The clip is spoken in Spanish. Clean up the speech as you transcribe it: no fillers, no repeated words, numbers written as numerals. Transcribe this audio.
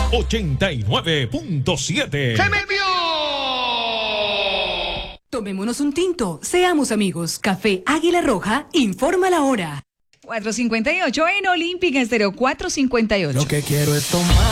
89.7. ¡Se me vio! Tomémonos un tinto, seamos amigos. Café Águila Roja, informa la hora. 4:58 en Olímpica Estéreo, 4:58. Lo que quiero es tomar.